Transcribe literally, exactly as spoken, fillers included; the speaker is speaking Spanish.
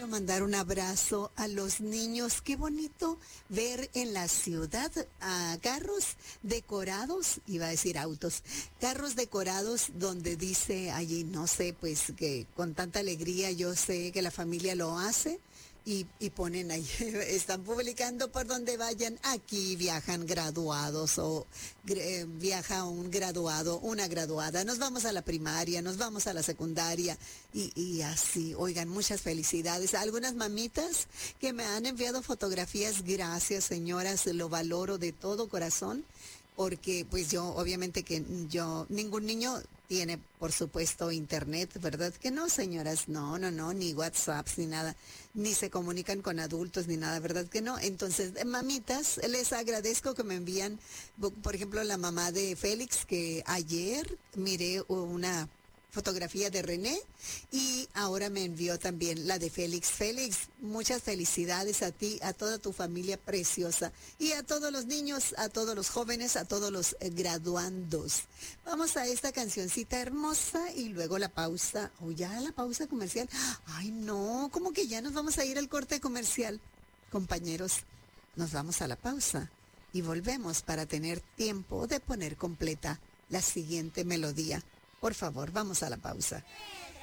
quiero mandar un abrazo a los niños. Qué bonito ver en la ciudad a carros decorados, iba a decir autos, carros decorados donde dice allí, no sé, pues que con tanta alegría yo sé que la familia lo hace. Y, y ponen ahí, están publicando por donde vayan, aquí viajan graduados o eh, viaja un graduado, una graduada, nos vamos a la primaria, nos vamos a la secundaria y, y así, oigan, muchas felicidades. A algunas mamitas que me han enviado fotografías, gracias señoras, lo valoro de todo corazón. Porque pues yo, obviamente que yo, ningún niño tiene, por supuesto, internet, ¿verdad? Que no, señoras, no, no, no, ni WhatsApp, ni nada, ni se comunican con adultos, ni nada, ¿verdad? Que no. Entonces, mamitas, les agradezco que me envían, por ejemplo, la mamá de Félix, que ayer miré una fotografía de René y ahora me envió también la de Félix. Félix, muchas felicidades a ti, a toda tu familia preciosa y a todos los niños, a todos los jóvenes, a todos los eh, graduandos. Vamos a esta cancioncita hermosa y luego la pausa, o ya la pausa comercial. Ay, no, ¿cómo que ya nos vamos a ir al corte comercial? Compañeros, nos vamos a la pausa y volvemos para tener tiempo de poner completa la siguiente melodía. Por favor, vamos a la pausa.